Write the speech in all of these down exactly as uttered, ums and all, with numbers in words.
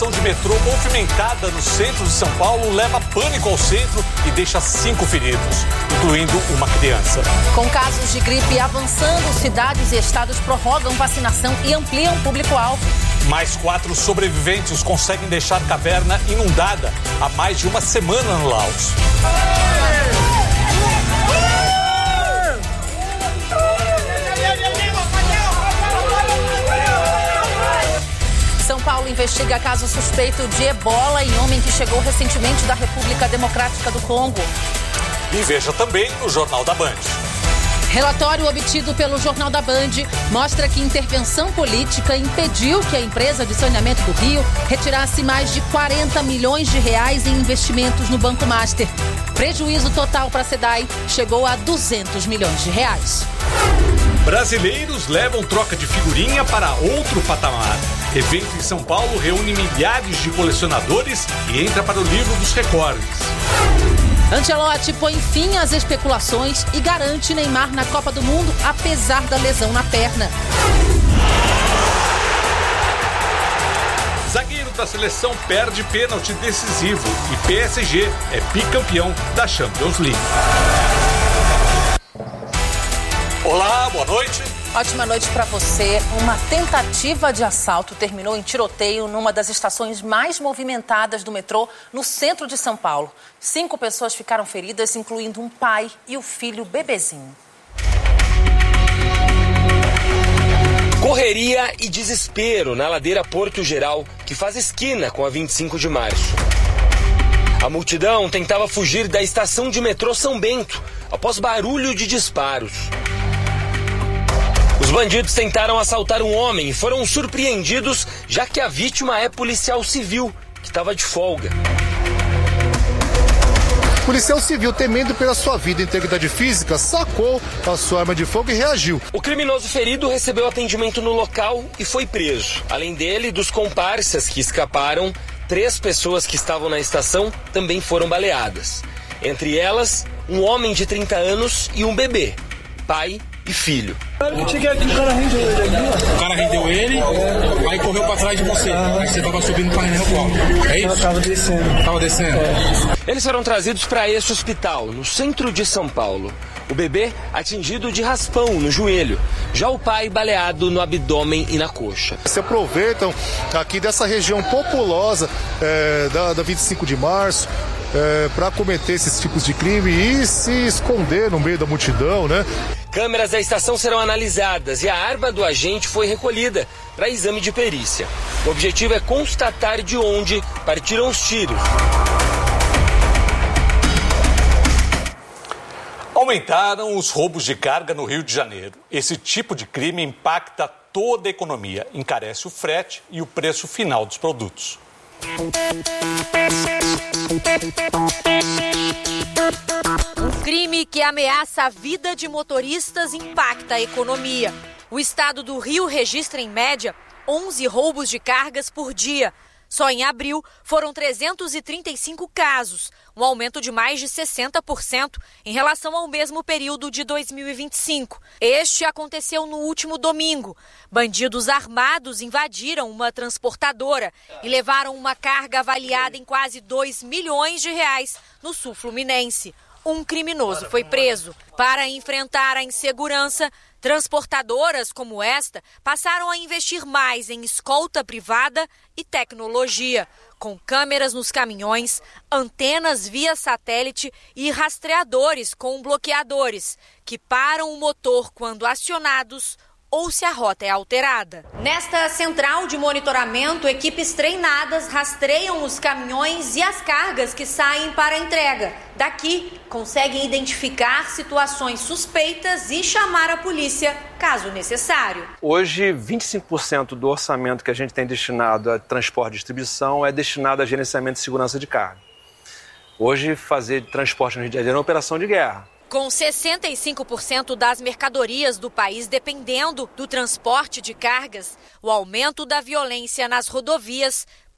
de metrô movimentada no centro de São Paulo leva pânico ao centro e deixa cinco feridos, incluindo uma criança. Com casos de gripe avançando, cidades e estados prorrogam vacinação e ampliam o público-alvo. Mais quatro sobreviventes conseguem deixar caverna inundada há mais de uma semana no Laos. São Paulo investiga caso suspeito de ebola em homem que chegou recentemente da República Democrática do Congo. E veja também no Jornal da Band. Relatório obtido pelo Jornal da Band mostra que intervenção política impediu que a empresa de saneamento do Rio retirasse mais de quarenta milhões de reais em investimentos no Banco Master. Prejuízo total para a SEDAI chegou a duzentos milhões de reais. Brasileiros levam troca de figurinha para outro patamar. Evento em São Paulo reúne milhares de colecionadores e entra para o livro dos recordes. Ancelotti põe fim às especulações e garante Neymar na Copa do Mundo, apesar da lesão na perna. Zagueiro da seleção perde pênalti decisivo e P S G é bicampeão da Champions League. Olá, boa noite. Ótima noite para você. Uma tentativa de assalto terminou em tiroteio numa das estações mais movimentadas do metrô no centro de São Paulo. Cinco pessoas ficaram feridas, incluindo um pai e o filho bebezinho. Correria e desespero na ladeira Porto Geral, que faz esquina com a vinte e cinco de março. A multidão tentava fugir da estação de metrô São Bento, após barulho de disparos. Os bandidos tentaram assaltar um homem e foram surpreendidos, já que a vítima é policial civil, que estava de folga. O policial civil, temendo pela sua vida e integridade física, sacou a sua arma de fogo e reagiu. O criminoso ferido recebeu atendimento no local e foi preso. Além dele e dos comparsas que escaparam, três pessoas que estavam na estação também foram baleadas. Entre elas, um homem de trinta anos e um bebê, pai e filho. Cheguei aqui, o cara rendeu ele aqui, ó. O cara rendeu ele, é. Aí correu pra trás de você. Ah. Aí você tava subindo pra o qual? É isso? Eu tava descendo. Tava descendo? É. Eles foram trazidos para este hospital, no centro de São Paulo. O bebê atingido de raspão no joelho. Já o pai baleado no abdômen e na coxa. Se aproveitam aqui dessa região populosa é, da, da vinte e cinco de março. É, para cometer esses tipos de crime e se esconder no meio da multidão, né? Câmeras da estação serão analisadas e a arma do agente foi recolhida para exame de perícia. O objetivo é constatar de onde partiram os tiros. Aumentaram os roubos de carga no Rio de Janeiro. Esse tipo de crime impacta toda a economia, encarece o frete e o preço final dos produtos. Um crime que ameaça a vida de motoristas impacta a economia. O estado do Rio registra, em média, onze roubos de cargas por dia. Só em abril foram trezentos e trinta e cinco casos, um aumento de mais de sessenta por cento em relação ao mesmo período de dois mil e vinte e cinco. Este aconteceu no último domingo. Bandidos armados invadiram uma transportadora e levaram uma carga avaliada em quase dois milhões de reais no sul fluminense. Um criminoso foi preso. Para enfrentar a insegurança, transportadoras como esta passaram a investir mais em escolta privada e tecnologia, com câmeras nos caminhões, antenas via satélite e rastreadores com bloqueadores, que param o motor quando acionados ou se a rota é alterada. Nesta central de monitoramento, equipes treinadas rastreiam os caminhões e as cargas que saem para a entrega. Daqui, conseguem identificar situações suspeitas e chamar a polícia, caso necessário. Hoje, vinte e cinco por cento do orçamento que a gente tem destinado a transporte e distribuição é destinado a gerenciamento e segurança de carga. Hoje, fazer transporte no Rio de Janeiro é uma operação de guerra. Com sessenta e cinco por cento das mercadorias do país dependendo do transporte de cargas, o aumento da violência nas rodovias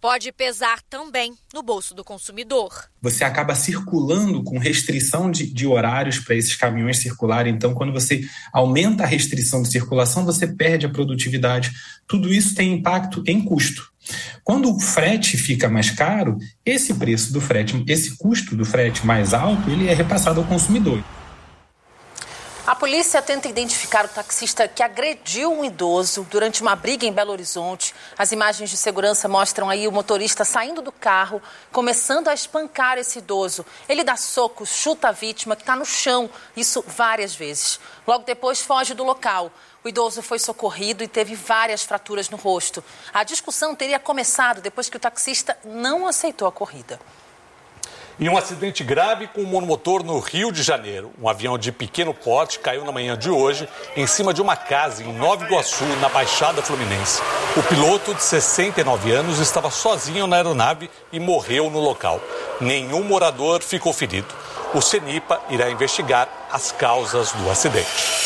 pode pesar também no bolso do consumidor. Você acaba circulando com restrição de, de horários para esses caminhões circularem. Então, quando você aumenta a restrição de circulação, você perde a produtividade. Tudo isso tem impacto em custo. Quando o frete fica mais caro, esse preço do frete, esse custo do frete mais alto, ele é repassado ao consumidor. A polícia tenta identificar o taxista que agrediu um idoso durante uma briga em Belo Horizonte. As imagens de segurança mostram aí o motorista saindo do carro, começando a espancar esse idoso. Ele dá socos, chuta a vítima que está no chão, isso várias vezes. Logo depois foge do local. O idoso foi socorrido e teve várias fraturas no rosto. A discussão teria começado depois que o taxista não aceitou a corrida. E um acidente grave com um monomotor no Rio de Janeiro. Um avião de pequeno porte caiu na manhã de hoje em cima de uma casa em Nova Iguaçu, na Baixada Fluminense. O piloto, de sessenta e nove anos, estava sozinho na aeronave e morreu no local. Nenhum morador ficou ferido. O CENIPA irá investigar as causas do acidente.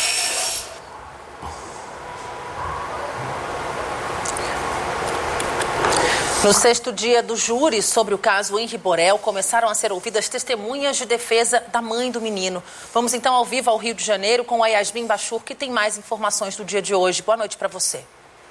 No sexto dia do júri sobre o caso Henri Borel, começaram a ser ouvidas testemunhas de defesa da mãe do menino. Vamos então ao vivo ao Rio de Janeiro com a Yasmin Bachur, que tem mais informações do dia de hoje. Boa noite para você.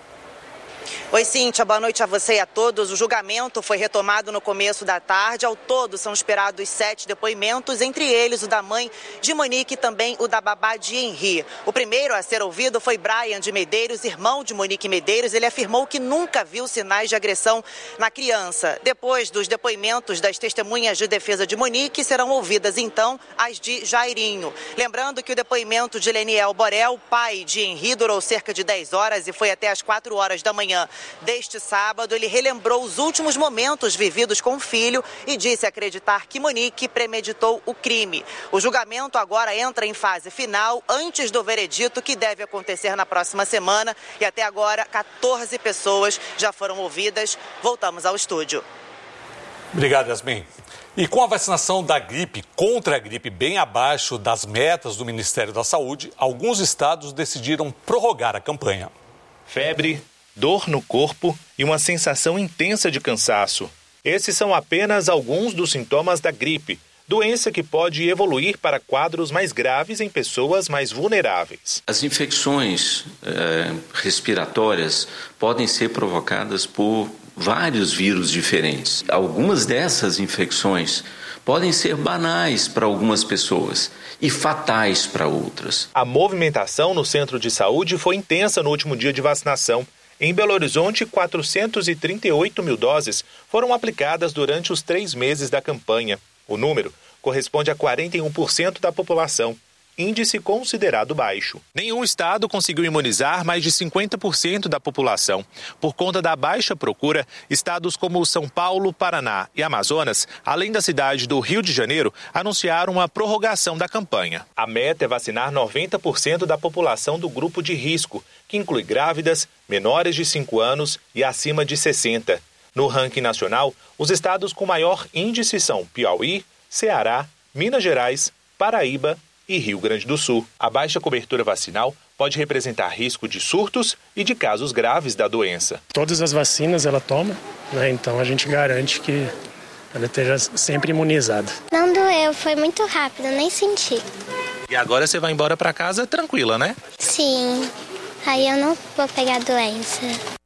Oi, Cíntia, boa noite a você e a todos. O julgamento foi retomado no começo da tarde. Ao todo, são esperados sete depoimentos, entre eles o da mãe de Monique e também o da babá de Henri. O primeiro a ser ouvido foi Brian de Medeiros, irmão de Monique Medeiros. Ele afirmou que nunca viu sinais de agressão na criança. Depois dos depoimentos das testemunhas de defesa de Monique, serão ouvidas, então, as de Jairinho. Lembrando que o depoimento de Leniel Borel, pai de Henri, durou cerca de dez horas e foi até as quatro horas da manhã deste sábado. Ele relembrou os últimos momentos vividos com o filho e disse acreditar que Monique premeditou o crime. O julgamento agora entra em fase final, antes do veredito, que deve acontecer na próxima semana. E até agora, quatorze pessoas já foram ouvidas. Voltamos ao estúdio. Obrigado, Yasmin. E com a vacinação da gripe contra a gripe bem abaixo das metas do Ministério da Saúde, alguns estados decidiram prorrogar a campanha. Febre, dor no corpo e uma sensação intensa de cansaço. Esses são apenas alguns dos sintomas da gripe, doença que pode evoluir para quadros mais graves em pessoas mais vulneráveis. As infecções eh, respiratórias podem ser provocadas por vários vírus diferentes. Algumas dessas infecções podem ser banais para algumas pessoas e fatais para outras. A movimentação no centro de saúde foi intensa no último dia de vacinação. Em Belo Horizonte, quatrocentos e trinta e oito mil doses foram aplicadas durante os três meses da campanha. O número corresponde a quarenta e um por cento da população, índice considerado baixo. Nenhum estado conseguiu imunizar mais de cinquenta por cento da população. Por conta da baixa procura, estados como São Paulo, Paraná e Amazonas, além da cidade do Rio de Janeiro, anunciaram uma prorrogação da campanha. A meta é vacinar noventa por cento da população do grupo de risco, que inclui grávidas, menores de cinco anos e acima de sessenta. No ranking nacional, os estados com maior índice são Piauí, Ceará, Minas Gerais, Paraíba e Rio Grande do Sul. A baixa cobertura vacinal pode representar risco de surtos e de casos graves da doença. Todas as vacinas ela toma, né? Então a gente garante que ela esteja sempre imunizada. Não doeu, foi muito rápido, nem senti. E agora você vai embora para casa tranquila, né? Sim, aí eu não vou pegar doença.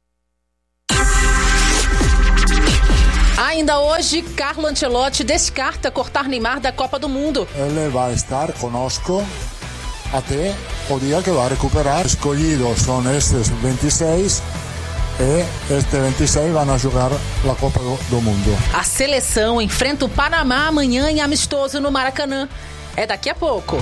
Ainda hoje, Carlo Ancelotti descarta cortar Neymar da Copa do Mundo. Ele vai estar conosco até o dia que vai recuperar. Escolhidos são estes vinte e seis e estes vinte e seis vão jogar a Copa do Mundo. A seleção enfrenta o Panamá amanhã em amistoso no Maracanã. É daqui a pouco.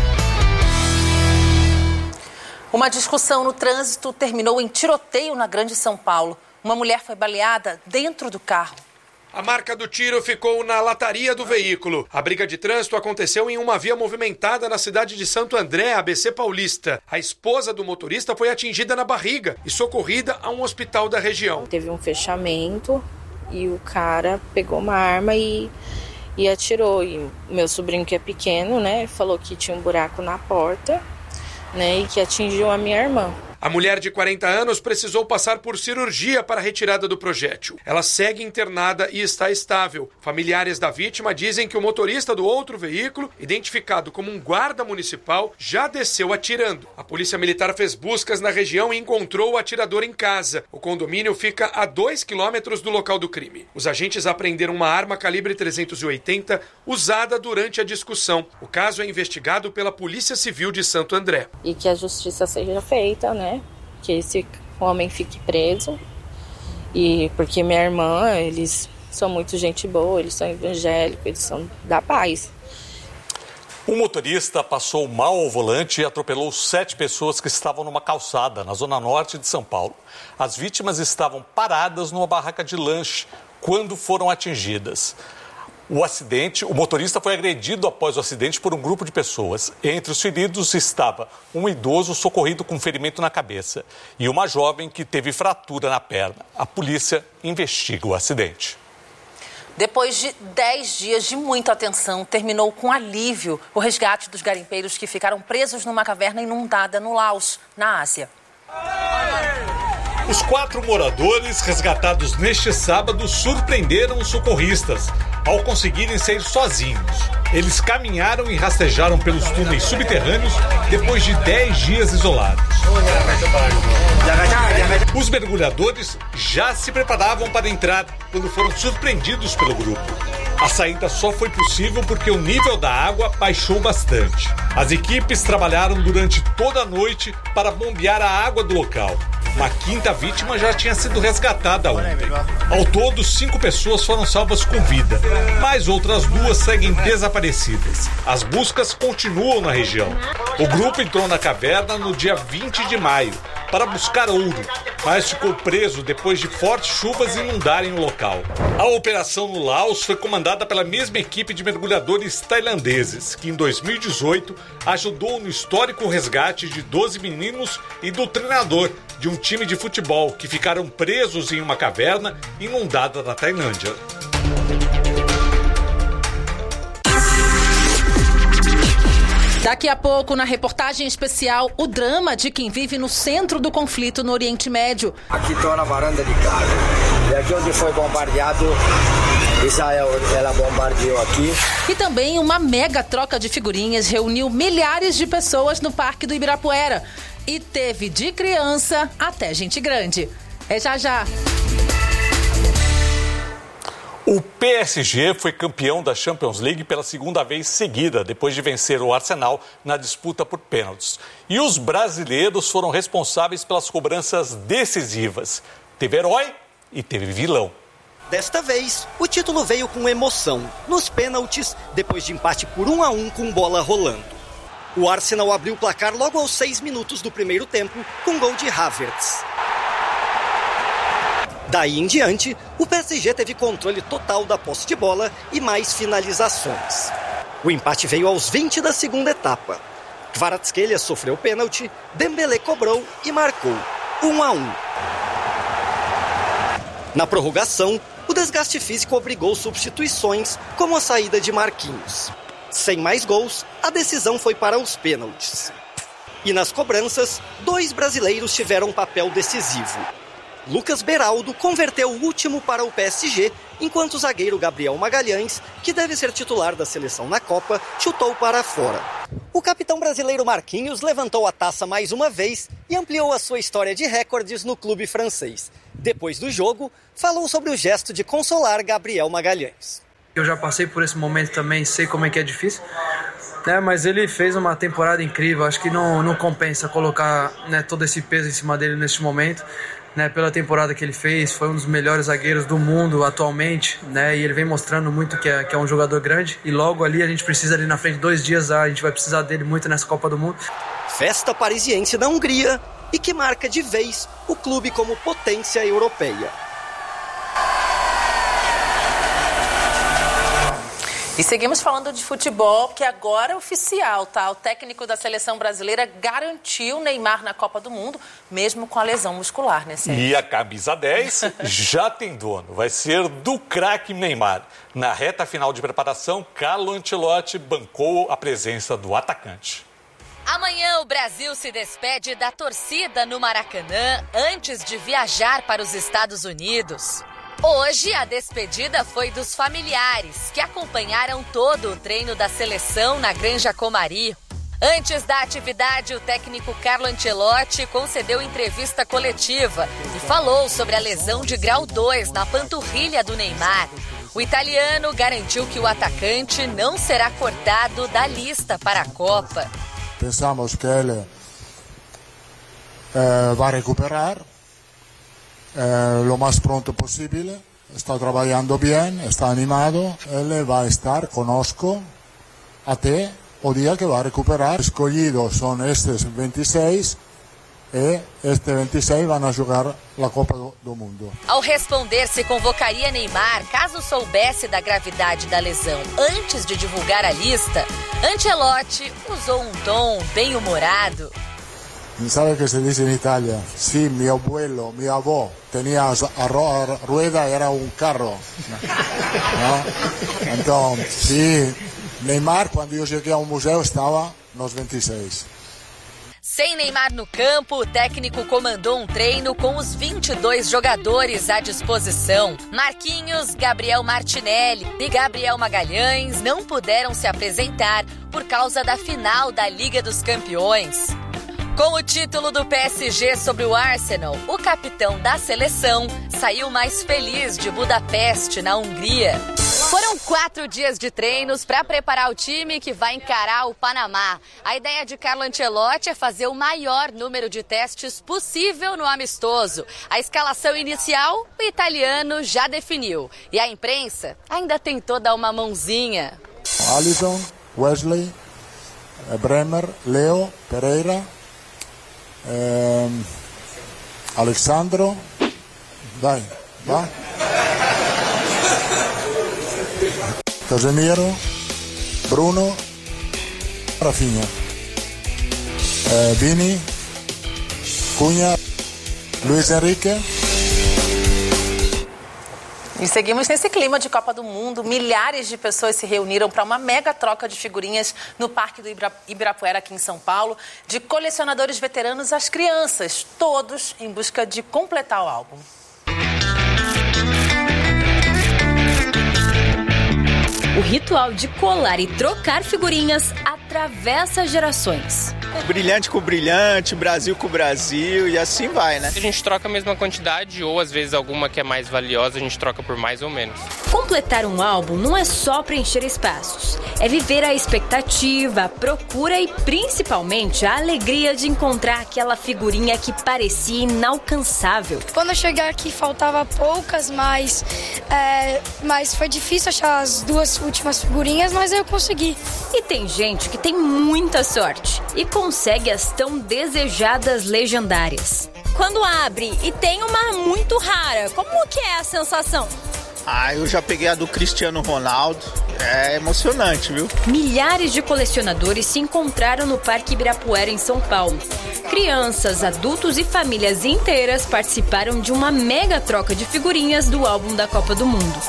Uma discussão no trânsito terminou em tiroteio na Grande São Paulo. Uma mulher foi baleada dentro do carro. A marca do tiro ficou na lataria do veículo. A briga de trânsito aconteceu em uma via movimentada na cidade de Santo André, A B C Paulista. A esposa do motorista foi atingida na barriga e socorrida a um hospital da região. Teve um fechamento e o cara pegou uma arma e, e atirou. E meu sobrinho, que é pequeno, né, falou que tinha um buraco na porta, né, e que atingiu a minha irmã. A mulher de quarenta anos precisou passar por cirurgia para a retirada do projétil. Ela segue internada e está estável. Familiares da vítima dizem que o motorista do outro veículo, identificado como um guarda municipal, já desceu atirando. A polícia militar fez buscas na região e encontrou o atirador em casa. O condomínio fica a dois quilômetros do local do crime. Os agentes apreenderam uma arma calibre trezentos e oitenta usada durante a discussão. O caso é investigado pela Polícia Civil de Santo André. E que a justiça seja feita, né? Que esse homem fique preso. E porque minha irmã, eles são muito gente boa, eles são evangélicos, eles são da paz. Um motorista passou mal ao volante e atropelou sete pessoas que estavam numa calçada na zona norte de São Paulo. As vítimas estavam paradas numa barraca de lanche quando foram atingidas. O acidente, o motorista foi agredido após o acidente por um grupo de pessoas. Entre os feridos estava um idoso socorrido com ferimento na cabeça e uma jovem que teve fratura na perna. A polícia investiga o acidente. Depois de dez dias de muita atenção, terminou com alívio o resgate dos garimpeiros que ficaram presos numa caverna inundada no Laos, na Ásia. Os quatro moradores resgatados neste sábado surpreenderam os socorristas ao conseguirem sair sozinhos. Eles caminharam e rastejaram pelos túneis subterrâneos depois de dez dias isolados. Os mergulhadores já se preparavam para entrar quando foram surpreendidos pelo grupo. A saída só foi possível porque o nível da água baixou bastante. As equipes trabalharam durante toda a noite para bombear a água do local. Uma quinta vítima já tinha sido resgatada ontem. Ao todo, cinco pessoas foram salvas com vida, mas outras duas seguem desaparecidas. As buscas continuam na região. O grupo entrou na caverna no dia vinte de maio para buscar ouro, mas ficou preso depois de fortes chuvas inundarem o local. A operação no Laos foi comandada pela mesma equipe de mergulhadores tailandeses, que em dois mil e dezoito ajudou no histórico resgate de doze meninos e do treinador de um time de futebol que ficaram presos em uma caverna inundada na Tailândia. Daqui a pouco, na reportagem especial, o drama de quem vive no centro do conflito no Oriente Médio. Aqui estou na varanda de casa. E aqui onde foi bombardeado, Israel, ela bombardeou aqui. E também uma mega troca de figurinhas reuniu milhares de pessoas no Parque do Ibirapuera. E teve de criança até gente grande. É já já. O P S G foi campeão da Champions League pela segunda vez seguida, depois de vencer o Arsenal na disputa por pênaltis. E os brasileiros foram responsáveis pelas cobranças decisivas. Teve herói e teve vilão. Desta vez, o título veio com emoção, nos pênaltis, depois de empate por um a um com bola rolando. O Arsenal abriu o placar logo aos seis minutos do primeiro tempo, com gol de Havertz. Daí em diante, o P S G teve controle total da posse de bola e mais finalizações. O empate veio aos vinte da segunda etapa. Kvaratskhelia sofreu pênalti, Dembélé cobrou e marcou um a um. Na prorrogação, o desgaste físico obrigou substituições, como a saída de Marquinhos. Sem mais gols, a decisão foi para os pênaltis. E nas cobranças, dois brasileiros tiveram um papel decisivo. Lucas Beraldo converteu o último para o P S G, enquanto o zagueiro Gabriel Magalhães, que deve ser titular da seleção na Copa, chutou para fora. O capitão brasileiro Marquinhos levantou a taça mais uma vez e ampliou a sua história de recordes no clube francês. Depois do jogo, falou sobre o gesto de consolar Gabriel Magalhães. Eu já passei por esse momento também, sei como é que é difícil, né? Mas ele fez uma temporada incrível, acho que não, não compensa colocar, né, todo esse peso em cima dele neste momento. Né, pela temporada que ele fez, foi um dos melhores zagueiros do mundo atualmente, né, e ele vem mostrando muito que é, que é um jogador grande, e logo ali a gente precisa ali na frente, dois dias, a gente vai precisar dele muito nessa Copa do Mundo. Festa parisiense na Hungria, e que marca de vez o clube como potência europeia. E seguimos falando de futebol, que agora é oficial, tá? O técnico da seleção brasileira garantiu Neymar na Copa do Mundo, mesmo com a lesão muscular, né, Sérgio? E a camisa dez já tem dono, vai ser do craque Neymar. Na reta final de preparação, Carlo Ancelotti bancou a presença do atacante. Amanhã o Brasil se despede da torcida no Maracanã antes de viajar para os Estados Unidos. Hoje a despedida foi dos familiares, que acompanharam todo o treino da seleção na Granja Comari. Antes da atividade, o técnico Carlo Ancelotti concedeu entrevista coletiva e falou sobre a lesão de grau dois na panturrilha do Neymar. O italiano garantiu que o atacante não será cortado da lista para a Copa. Pensamos que ele eh, vai recuperar eh, lo más pronto posible. Está trabalhando bem, está animado. Ele vai estar conosco até o dia que vai recuperar. Escolhidos são estes vinte e seis. E este vinte e seis vão jogar a Copa do, do Mundo. Ao responder se convocaria Neymar caso soubesse da gravidade da lesão antes de divulgar a lista, Ancelotti usou um tom bem humorado. Sabe o que se diz em Itália? Sim, meu abuelo, meu avô tinha a, ro a rueda, era um carro. ¿No? Então, sim, Neymar, quando eu cheguei ao museu, estava nos vinte e seis. Sem Neymar no campo, o técnico comandou um treino com os vinte e dois jogadores à disposição. Marquinhos, Gabriel Martinelli e Gabriel Magalhães não puderam se apresentar por causa da final da Liga dos Campeões. Com o título do P S G sobre o Arsenal, o capitão da seleção saiu mais feliz de Budapeste, na Hungria. Foram quatro dias de treinos para preparar o time que vai encarar o Panamá. A ideia de Carlo Ancelotti é fazer o maior número de testes possível no amistoso. A escalação inicial, o italiano já definiu. E a imprensa ainda tentou dar uma mãozinha. Alisson, Wesley, Bremer, Leo, Pereira, eh, Alexandro, vai, vai. Casemiro, Bruno, Rafinha, eh, Vini, Cunha, Luis Enrique. E seguimos nesse clima de Copa do Mundo. Milhares de pessoas se reuniram para uma mega troca de figurinhas no Parque do Ibirapuera, aqui em São Paulo, de colecionadores veteranos às crianças, todos em busca de completar o álbum. O ritual de colar e trocar figurinhas atravessa gerações. Brilhante com brilhante, Brasil com Brasil e assim vai, né? A gente troca a mesma quantidade ou às vezes alguma que é mais valiosa a gente troca por mais ou menos. Completar um álbum não é só preencher espaços. É viver a expectativa, a procura e principalmente a alegria de encontrar aquela figurinha que parecia inalcançável. Quando eu cheguei aqui faltava poucas, mas, é, mas foi difícil achar as duas últimas figurinhas, mas eu consegui. E tem gente que tem muita sorte e consegue as tão desejadas legendárias. Quando abre e tem uma muito rara, como que é a sensação? Ah, eu já peguei a do Cristiano Ronaldo. É emocionante, viu? Milhares de colecionadores se encontraram no Parque Ibirapuera, em São Paulo. Crianças, adultos e famílias inteiras participaram de uma mega troca de figurinhas do álbum da Copa do Mundo.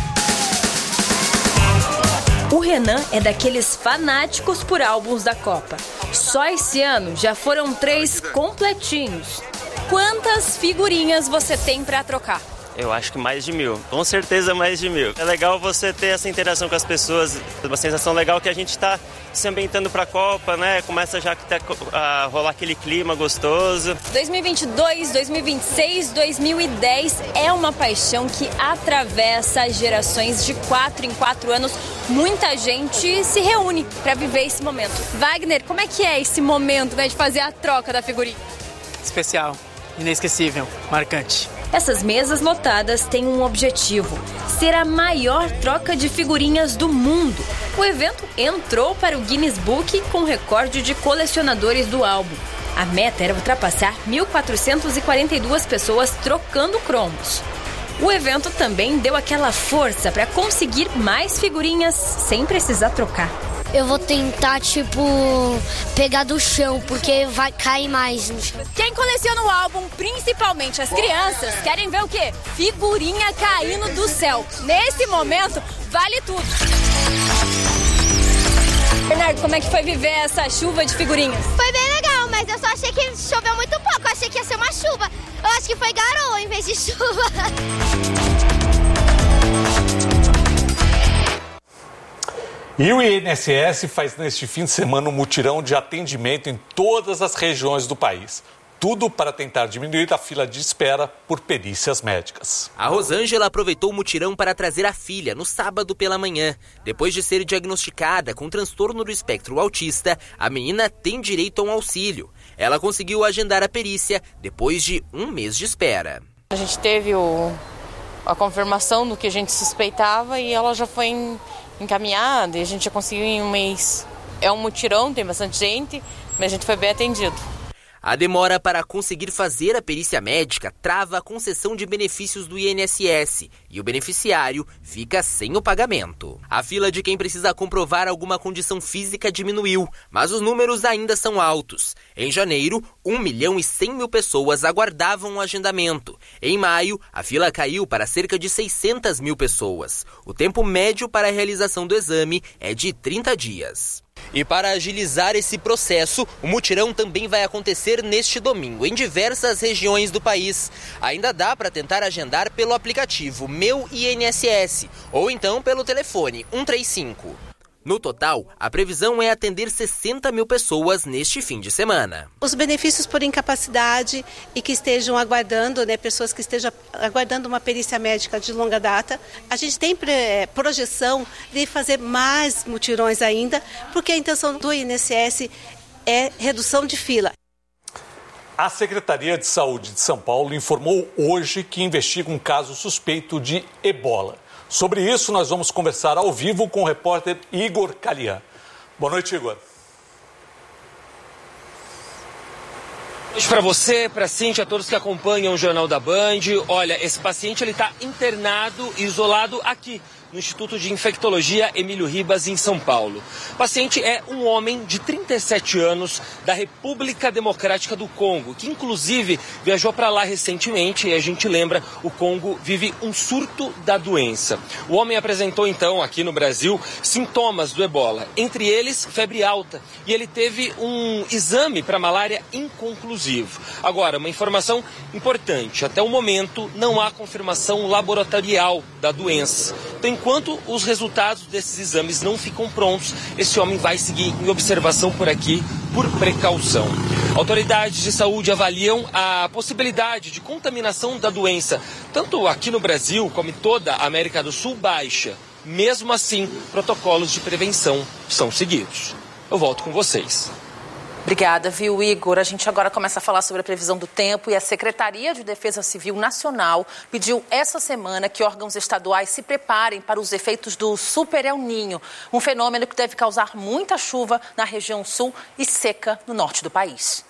O Renan é daqueles fanáticos por álbuns da Copa. Só esse ano já foram três completinhos. Quantas figurinhas você tem para trocar? Eu acho que mais de mil, com certeza mais de mil. É legal você ter essa interação com as pessoas, uma sensação legal que a gente está se ambientando para a Copa, né? Começa já a rolar aquele clima gostoso. dois mil e vinte e dois, dois mil e vinte e seis, dois mil e dez é uma paixão que atravessa as gerações de quatro em quatro anos. Muita gente se reúne para viver esse momento. Wagner, como é que é esse momento, né, de fazer a troca da figurinha? Especial, inesquecível, marcante. Essas mesas lotadas têm um objetivo: ser a maior troca de figurinhas do mundo. O evento entrou para o Guinness Book com recorde de colecionadores do álbum. A meta era ultrapassar mil quatrocentas e quarenta e duas pessoas trocando cromos. O evento também deu aquela força para conseguir mais figurinhas sem precisar trocar. Eu vou tentar, tipo, pegar do chão, porque vai cair mais no chão. Quem coleciona o álbum, principalmente as crianças, querem ver o quê? Figurinha caindo do céu. Nesse momento, vale tudo. Bernardo, como é que foi viver essa chuva de figurinhas? Foi bem legal, mas eu só achei que choveu muito pouco. Eu achei que ia ser uma chuva. Eu acho que foi garoa em vez de chuva. E o I N S S faz neste fim de semana um mutirão de atendimento em todas as regiões do país. Tudo para tentar diminuir a fila de espera por perícias médicas. A Rosângela aproveitou o mutirão para trazer a filha no sábado pela manhã. Depois de ser diagnosticada com transtorno do espectro autista, a menina tem direito a um auxílio. Ela conseguiu agendar a perícia depois de um mês de espera. A gente teve o, a confirmação do que a gente suspeitava e ela já foi em, encaminhada e a gente já conseguiu em um mês. É um mutirão, tem bastante gente, mas a gente foi bem atendido. A demora para conseguir fazer a perícia médica trava a concessão de benefícios do I N S S e o beneficiário fica sem o pagamento. A fila de quem precisa comprovar alguma condição física diminuiu, mas os números ainda são altos. Em janeiro, um milhão e cem mil pessoas aguardavam o agendamento. Em maio, a fila caiu para cerca de seiscentas mil pessoas. O tempo médio para a realização do exame é de trinta dias. E para agilizar esse processo, o mutirão também vai acontecer neste domingo, em diversas regiões do país. Ainda dá para tentar agendar pelo aplicativo Meu I N S S ou então pelo telefone um três cinco. No total, a previsão é atender sessenta mil pessoas neste fim de semana. Os benefícios por incapacidade e que estejam aguardando, né, pessoas que estejam aguardando uma perícia médica de longa data, a gente tem projeção de fazer mais mutirões ainda, porque a intenção do I N S S é redução de fila. A Secretaria de Saúde de São Paulo informou hoje que investiga um caso suspeito de ebola. Sobre isso, nós vamos conversar ao vivo com o repórter Igor Calian. Boa noite, Igor. Boa noite para você, para a Cíntia, a todos que acompanham o Jornal da Band. Olha, esse paciente ele está internado e isolado aqui no Instituto de Infectologia Emílio Ribas, em São Paulo. O paciente é um homem de trinta e sete anos da República Democrática do Congo, que inclusive viajou para lá recentemente e a gente lembra, o Congo vive um surto da doença. O homem apresentou então aqui no Brasil sintomas do ebola, entre eles febre alta, e ele teve um exame para malária inconclusivo. Agora, uma informação importante, até o momento não há confirmação laboratorial da doença. Então, enquanto os resultados desses exames não ficam prontos, esse homem vai seguir em observação por aqui, por precaução. Autoridades de saúde avaliam a possibilidade de contaminação da doença, tanto aqui no Brasil como em toda a América do Sul, baixa. Mesmo assim, protocolos de prevenção são seguidos. Eu volto com vocês. Obrigada, viu, Igor? A gente agora começa a falar sobre a previsão do tempo e a Secretaria de Defesa Civil Nacional pediu essa semana que órgãos estaduais se preparem para os efeitos do Super El Niño, um fenômeno que deve causar muita chuva na região sul e seca no norte do país.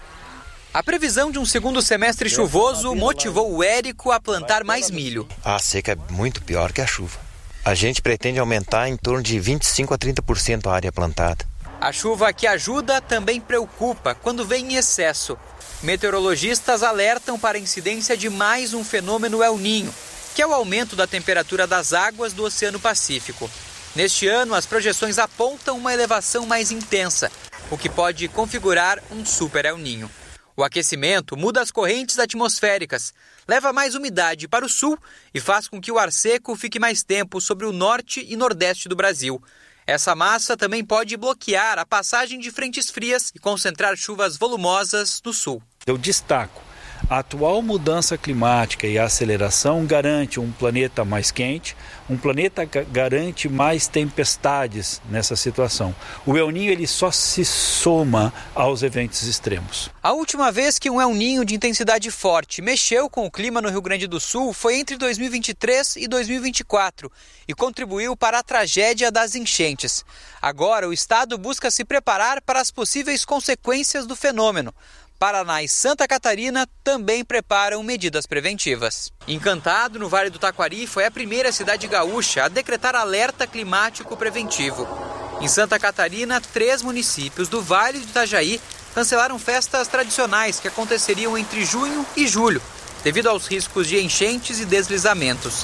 A previsão de um segundo semestre chuvoso motivou o Érico a plantar mais milho. A seca é muito pior que a chuva. A gente pretende aumentar em torno de vinte e cinco a trinta por cento a área plantada. A chuva que ajuda também preocupa quando vem em excesso. Meteorologistas alertam para a incidência de mais um fenômeno El Niño, que é o aumento da temperatura das águas do Oceano Pacífico. Neste ano, as projeções apontam uma elevação mais intensa, o que pode configurar um Super El Niño. O aquecimento muda as correntes atmosféricas, leva mais umidade para o sul e faz com que o ar seco fique mais tempo sobre o norte e nordeste do Brasil. Essa massa também pode bloquear a passagem de frentes frias e concentrar chuvas volumosas no sul. Eu destaco, a atual mudança climática e a aceleração garante um planeta mais quente, um planeta garante mais tempestades nessa situação. O El Niño ele só se soma aos eventos extremos. A última vez que um El Niño de intensidade forte mexeu com o clima no Rio Grande do Sul foi entre dois mil e vinte e três e dois mil e vinte e quatro e contribuiu para a tragédia das enchentes. Agora o estado busca se preparar para as possíveis consequências do fenômeno. Paraná e Santa Catarina também preparam medidas preventivas. Encantado, no Vale do Taquari, foi a primeira cidade gaúcha a decretar alerta climático preventivo. Em Santa Catarina, três municípios do Vale do Itajaí cancelaram festas tradicionais que aconteceriam entre junho e julho, devido aos riscos de enchentes e deslizamentos.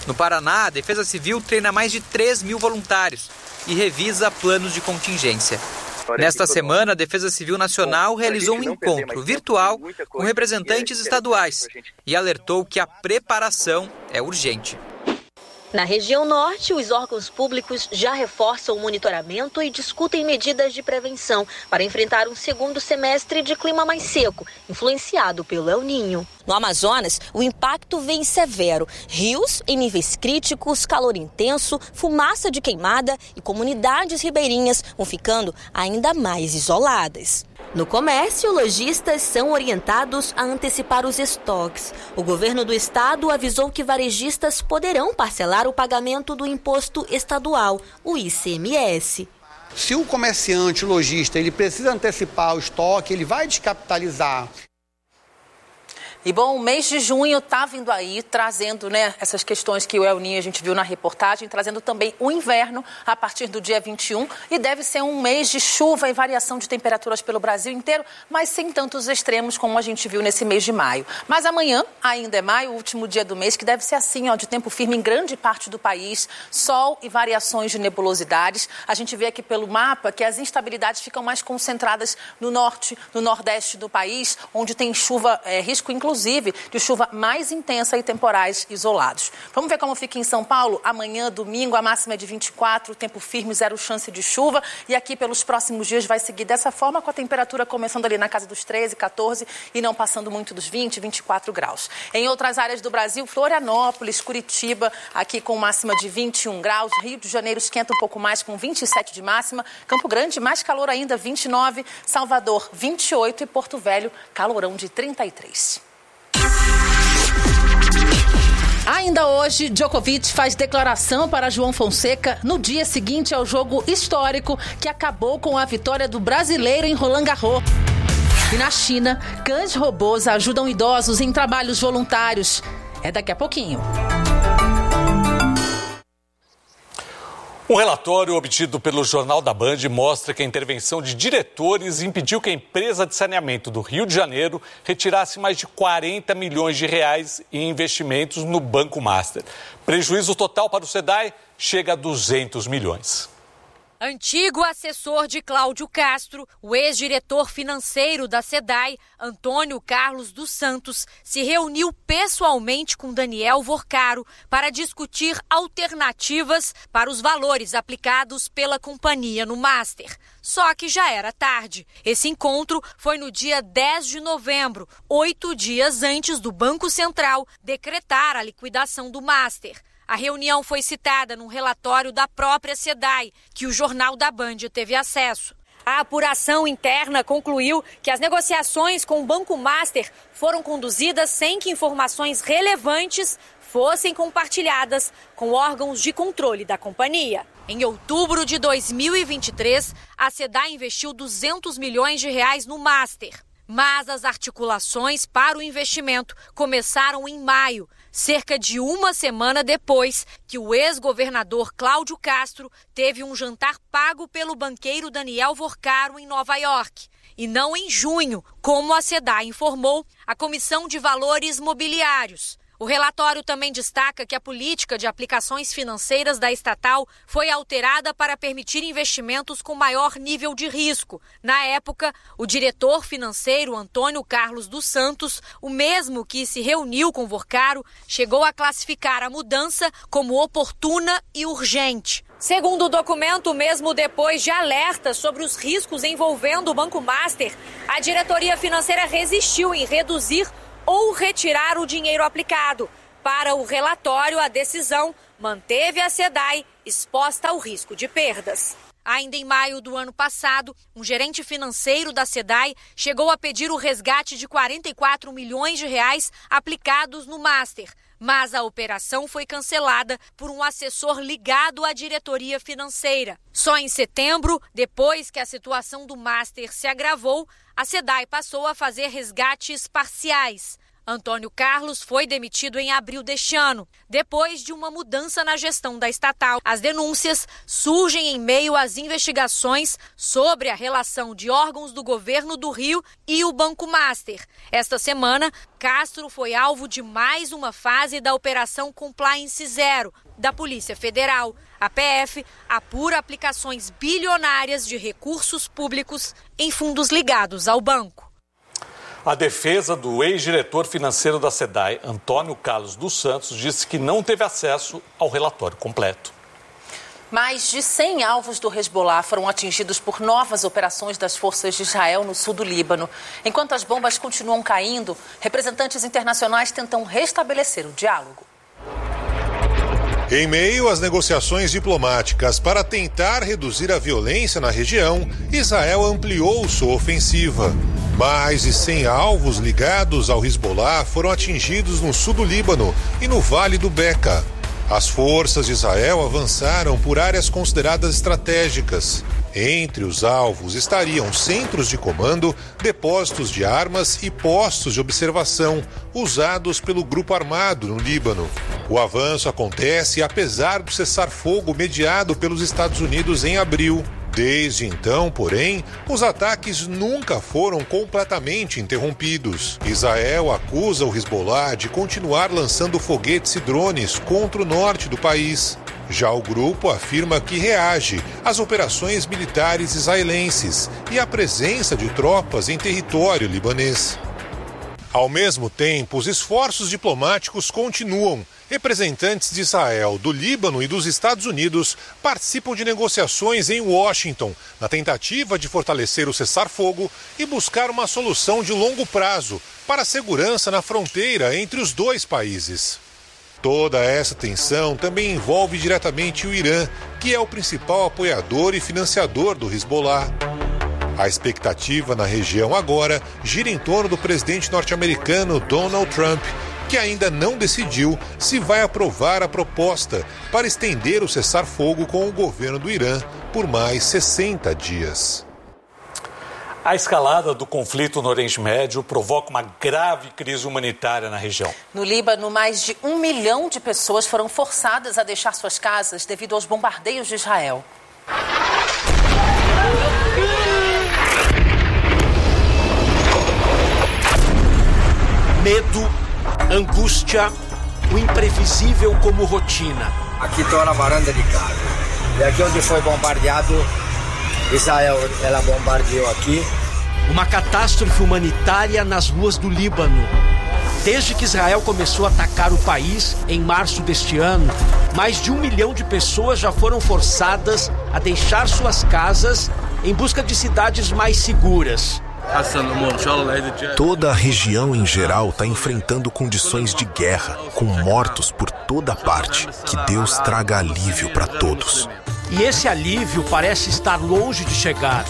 No Paraná, a Defesa Civil treina mais de três mil voluntários e revisa planos de contingência. Nesta semana, a Defesa Civil Nacional realizou um encontro virtual com representantes estaduais e alertou que a preparação é urgente. Na região norte, os órgãos públicos já reforçam o monitoramento e discutem medidas de prevenção para enfrentar um segundo semestre de clima mais seco, influenciado pelo El Niño. No Amazonas, o impacto vem severo. Rios em níveis críticos, calor intenso, fumaça de queimada e comunidades ribeirinhas vão ficando ainda mais isoladas. No comércio, lojistas são orientados a antecipar os estoques. O governo do estado avisou que varejistas poderão parcelar o pagamento do imposto estadual, o I C M S. Se o comerciante, o lojista, ele precisa antecipar o estoque, ele vai descapitalizar. E bom, o mês de junho está vindo aí, trazendo, né, essas questões que o El Niño a gente viu na reportagem, trazendo também o inverno a partir do dia vinte e um. E deve ser um mês de chuva e variação de temperaturas pelo Brasil inteiro, mas sem tantos extremos como a gente viu nesse mês de maio. Mas amanhã ainda é maio, o último dia do mês, que deve ser assim, ó, de tempo firme em grande parte do país, sol e variações de nebulosidades. A gente vê aqui pelo mapa que as instabilidades ficam mais concentradas no norte, no nordeste do país, onde tem chuva, é, risco inclusive inclusive de chuva mais intensa e temporais isolados. Vamos ver como fica em São Paulo? Amanhã, domingo, a máxima é de vinte e quatro, tempo firme, zero chance de chuva. E aqui pelos próximos dias vai seguir dessa forma, com a temperatura começando ali na casa dos treze, quatorze e não passando muito dos vinte, vinte e quatro graus. Em outras áreas do Brasil, Florianópolis, Curitiba, aqui com máxima de vinte e um graus. Rio de Janeiro esquenta um pouco mais, com vinte e sete de máxima. Campo Grande, mais calor ainda, vinte e nove. Salvador, vinte e oito. E Porto Velho, calorão de trinta e três. Ainda hoje, Djokovic faz declaração para João Fonseca no dia seguinte ao jogo histórico que acabou com a vitória do brasileiro em Roland Garros. E na China, cães robôs ajudam idosos em trabalhos voluntários. É daqui a pouquinho. Um relatório obtido pelo Jornal da Band mostra que a intervenção de diretores impediu que a empresa de saneamento do Rio de Janeiro retirasse mais de quarenta milhões de reais em investimentos no Banco Master. Prejuízo total para o SEDAI chega a duzentos milhões. Antigo assessor de Cláudio Castro, o ex-diretor financeiro da SEDAI, Antônio Carlos dos Santos, se reuniu pessoalmente com Daniel Vorcaro para discutir alternativas para os valores aplicados pela companhia no Master. Só que já era tarde. Esse encontro foi no dia dez de novembro, oito dias antes do Banco Central decretar a liquidação do Master. A reunião foi citada num relatório da própria SEDAI, que o Jornal da Band teve acesso. A apuração interna concluiu que as negociações com o Banco Master foram conduzidas sem que informações relevantes fossem compartilhadas com órgãos de controle da companhia. Em outubro de dois mil e vinte e três, a SEDAI investiu duzentos milhões de reais no Master. Mas as articulações para o investimento começaram em maio, cerca de uma semana depois que o ex-governador Cláudio Castro teve um jantar pago pelo banqueiro Daniel Vorcaro em Nova York. E não em junho, como a SEDAI informou, a Comissão de Valores Mobiliários. O relatório também destaca que a política de aplicações financeiras da estatal foi alterada para permitir investimentos com maior nível de risco. Na época, o diretor financeiro Antônio Carlos dos Santos, o mesmo que se reuniu com Vorcaro, chegou a classificar a mudança como oportuna e urgente. Segundo o documento, mesmo depois de alertas sobre os riscos envolvendo o Banco Master, a diretoria financeira resistiu em reduzir ou retirar o dinheiro aplicado. Para o relatório, a decisão manteve a SEDAI exposta ao risco de perdas. Ainda em maio do ano passado, um gerente financeiro da SEDAI chegou a pedir o resgate de quarenta e quatro milhões de reais aplicados no Master. Mas a operação foi cancelada por um assessor ligado à diretoria financeira. Só em setembro, depois que a situação do Master se agravou, a SEDAI passou a fazer resgates parciais. Antônio Carlos foi demitido em abril deste ano, depois de uma mudança na gestão da estatal. As denúncias surgem em meio às investigações sobre a relação de órgãos do governo do Rio e o Banco Master. Esta semana, Castro foi alvo de mais uma fase da Operação Compliance Zero da Polícia Federal. A P F apura aplicações bilionárias de recursos públicos em fundos ligados ao banco. A defesa do ex-diretor financeiro da SEDAI, Antônio Carlos dos Santos, disse que não teve acesso ao relatório completo. Mais de cem alvos do Hezbollah foram atingidos por novas operações das forças de Israel no sul do Líbano. Enquanto as bombas continuam caindo, representantes internacionais tentam restabelecer o diálogo. Em meio às negociações diplomáticas para tentar reduzir a violência na região, Israel ampliou sua ofensiva. Mais de cem alvos ligados ao Hezbollah foram atingidos no sul do Líbano e no Vale do Beca. As forças de Israel avançaram por áreas consideradas estratégicas. Entre os alvos estariam centros de comando, depósitos de armas e postos de observação usados pelo grupo armado no Líbano. O avanço acontece apesar do cessar-fogo mediado pelos Estados Unidos em abril. Desde então, porém, os ataques nunca foram completamente interrompidos. Israel acusa o Hezbollah de continuar lançando foguetes e drones contra o norte do país. Já o grupo afirma que reage às operações militares israelenses e à presença de tropas em território libanês. Ao mesmo tempo, os esforços diplomáticos continuam. Representantes de Israel, do Líbano e dos Estados Unidos participam de negociações em Washington, na tentativa de fortalecer o cessar-fogo e buscar uma solução de longo prazo para a segurança na fronteira entre os dois países. Toda essa tensão também envolve diretamente o Irã, que é o principal apoiador e financiador do Hezbollah. A expectativa na região agora gira em torno do presidente norte-americano Donald Trump, que ainda não decidiu se vai aprovar a proposta para estender o cessar-fogo com o governo do Irã por mais sessenta dias. A escalada do conflito no Oriente Médio provoca uma grave crise humanitária na região. No Líbano, mais de um milhão de pessoas foram forçadas a deixar suas casas devido aos bombardeios de Israel. Medo, angústia, o imprevisível como rotina. Aqui estou na varanda de casa. E aqui onde foi bombardeado, Israel, ela bombardeou aqui. Uma catástrofe humanitária nas ruas do Líbano. Desde que Israel começou a atacar o país, em março deste ano, mais de um milhão de pessoas já foram forçadas a deixar suas casas em busca de cidades mais seguras. Toda a região em geral está enfrentando condições de guerra, com mortos por toda parte. Que Deus traga alívio para todos. E esse alívio parece estar longe de chegar.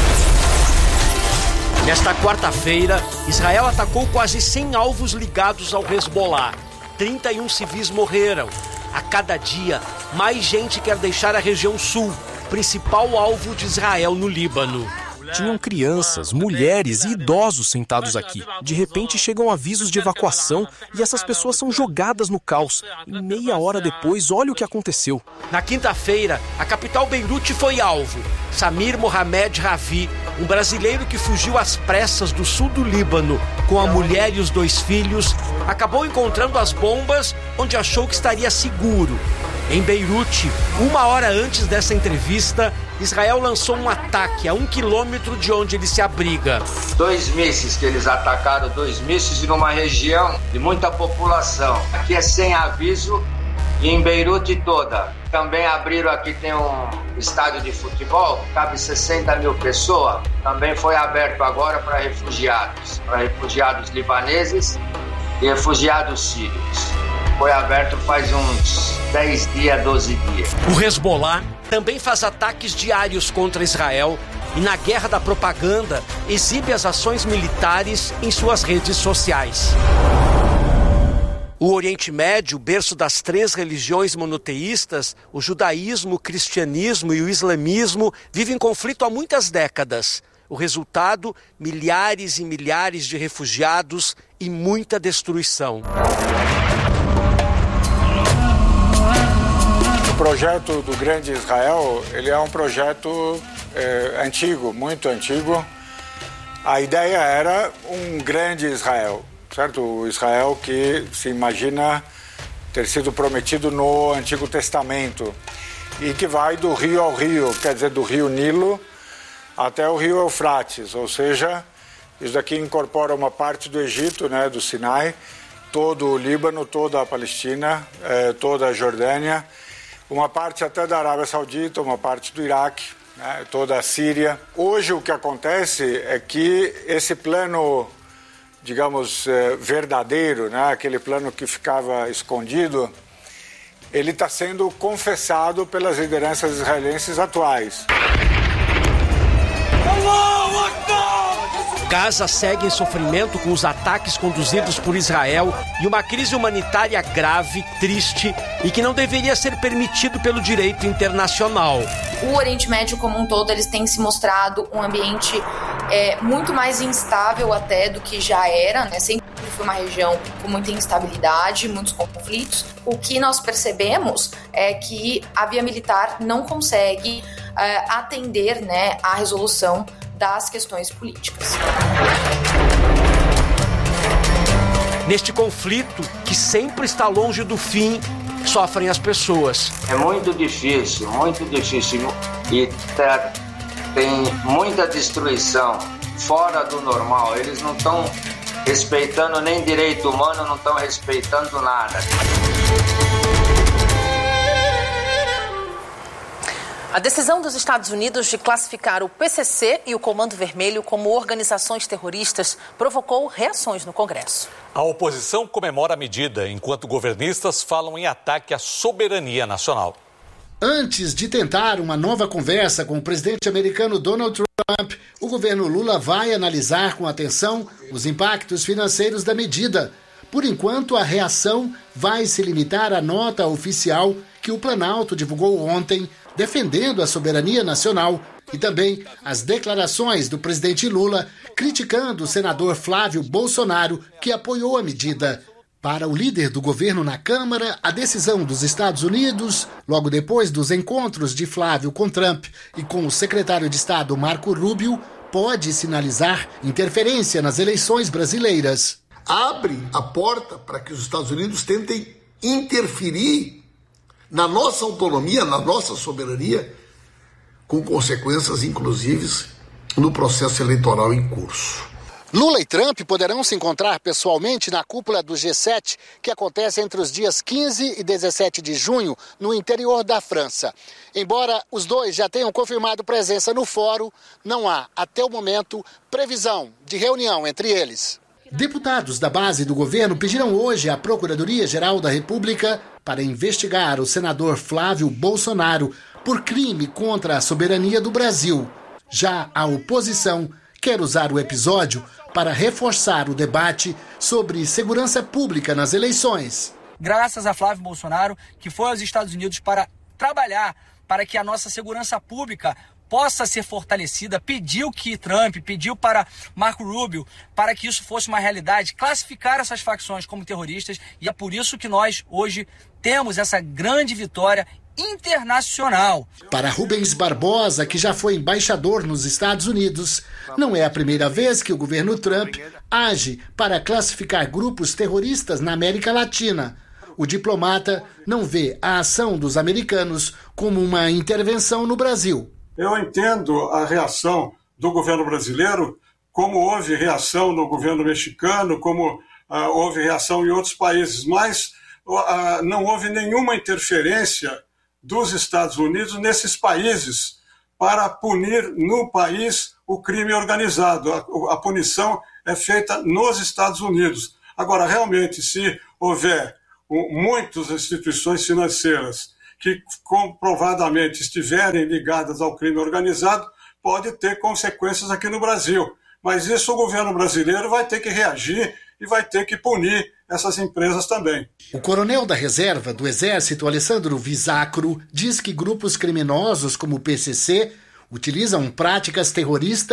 Nesta quarta-feira, Israel atacou quase cem alvos ligados ao Hezbollah. trinta e um civis morreram. A cada dia, mais gente quer deixar a região sul, principal alvo de Israel no Líbano. Tinham crianças, mulheres e idosos sentados aqui. De repente chegam avisos de evacuação e essas pessoas são jogadas no caos. E meia hora depois, olha o que aconteceu. Na quinta-feira, a capital Beirute foi alvo. Samir Mohamed Ravi, um brasileiro que fugiu às pressas do sul do Líbano com a mulher e os dois filhos, acabou encontrando as bombas onde achou que estaria seguro. Em Beirute, uma hora antes dessa entrevista, Israel lançou um ataque a um quilômetro de onde ele se abriga. Dois mísseis que eles atacaram, dois mísseis numa região de muita população. Aqui é sem aviso e em Beirute toda. Também abriram aqui, tem um estádio de futebol, cabe sessenta mil pessoas. Também foi aberto agora para refugiados, para refugiados libaneses e refugiados sírios. Foi aberto faz uns dez dias, doze dias. O Hezbollah também faz ataques diários contra Israel e, na guerra da propaganda, exibe as ações militares em suas redes sociais. O Oriente Médio, berço das três religiões monoteístas, o judaísmo, o cristianismo e o islamismo, vive em conflito há muitas décadas. O resultado, milhares e milhares de refugiados e muita destruição. O projeto do Grande Israel, ele é um projeto é, antigo, muito antigo. A ideia era um grande Israel, certo? O Israel que se imagina ter sido prometido no Antigo Testamento e que vai do rio ao rio, quer dizer, do rio Nilo até o rio Eufrates, ou seja, isso daqui incorpora uma parte do Egito, né, do Sinai, todo o Líbano, toda a Palestina, eh, toda a Jordânia, uma parte até da Arábia Saudita, uma parte do Iraque, né, toda a Síria. Hoje o que acontece é que esse plano, digamos, eh, verdadeiro, né, aquele plano que ficava escondido, ele está sendo confessado pelas lideranças israelenses atuais. Gaza segue em sofrimento com os ataques conduzidos por Israel e uma crise humanitária grave, triste e que não deveria ser permitido pelo direito internacional. O Oriente Médio como um todo, eles têm se mostrado um ambiente é, muito mais instável até do que já era, né? Sempre foi uma região com muita instabilidade, muitos conflitos. O que nós percebemos é que a via militar não consegue é, atender, né, à resolução das questões políticas. Neste conflito, que sempre está longe do fim, sofrem as pessoas. É muito difícil, muito difícil. E tá, tem muita destruição fora do normal. Eles não estão respeitando nem direito humano, não estão respeitando nada. A decisão dos Estados Unidos de classificar o P C C e o Comando Vermelho como organizações terroristas provocou reações no Congresso. A oposição comemora a medida, enquanto governistas falam em ataque à soberania nacional. Antes de tentar uma nova conversa com o presidente americano Donald Trump, o governo Lula vai analisar com atenção os impactos financeiros da medida. Por enquanto, a reação vai se limitar à nota oficial que o Planalto divulgou ontem, defendendo a soberania nacional, e também as declarações do presidente Lula criticando o senador Flávio Bolsonaro, que apoiou a medida. Para o líder do governo na Câmara, a decisão dos Estados Unidos, logo depois dos encontros de Flávio com Trump e com o secretário de Estado Marco Rubio, pode sinalizar interferência nas eleições brasileiras. Abre a porta para que os Estados Unidos tentem interferir na nossa autonomia, na nossa soberania, com consequências, inclusive, no processo eleitoral em curso. Lula e Trump poderão se encontrar pessoalmente na cúpula do G sete, que acontece entre os dias quinze e dezessete de junho, no interior da França. Embora os dois já tenham confirmado presença no fórum, não há, até o momento, previsão de reunião entre eles. Deputados da base do governo pediram hoje à Procuradoria-Geral da República para investigar o senador Flávio Bolsonaro por crime contra a soberania do Brasil. Já a oposição quer usar o episódio para reforçar o debate sobre segurança pública nas eleições. Graças a Flávio Bolsonaro, que foi aos Estados Unidos para trabalhar para que a nossa segurança pública possa ser fortalecida, pediu que Trump, pediu para Marco Rubio, para que isso fosse uma realidade, classificar essas facções como terroristas, e é por isso que nós hoje temos essa grande vitória internacional. Para Rubens Barbosa, que já foi embaixador nos Estados Unidos, não é a primeira vez que o governo Trump age para classificar grupos terroristas na América Latina. O diplomata não vê a ação dos americanos como uma intervenção no Brasil. Eu entendo a reação do governo brasileiro, como houve reação no governo mexicano, como uh, houve reação em outros países, mas uh, não houve nenhuma interferência dos Estados Unidos nesses países para punir no país o crime organizado. A, a punição é feita nos Estados Unidos. Agora, realmente, se houver um, muitas instituições financeiras que comprovadamente estiverem ligadas ao crime organizado, pode ter consequências aqui no Brasil. Mas isso o governo brasileiro vai ter que reagir e vai ter que punir essas empresas também. O coronel da reserva do Exército, Alessandro Visacro, diz que grupos criminosos como o P C C utilizam práticas terroristas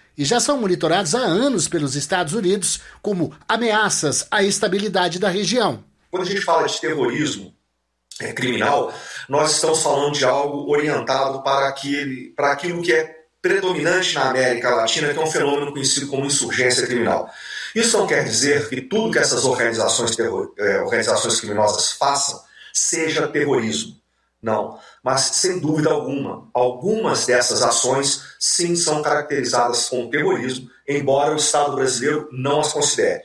e já são monitorados há anos pelos Estados Unidos como ameaças à estabilidade da região. Quando a gente fala de terrorismo é, criminal, nós estamos falando de algo orientado para, aquele, para aquilo que é predominante na América Latina, que é um fenômeno conhecido como insurgência criminal. Isso não quer dizer que tudo que essas organizações, terror, é, organizações criminosas façam seja terrorismo. Não, mas sem dúvida alguma, algumas dessas ações sim são caracterizadas como terrorismo, embora o Estado brasileiro não as considere.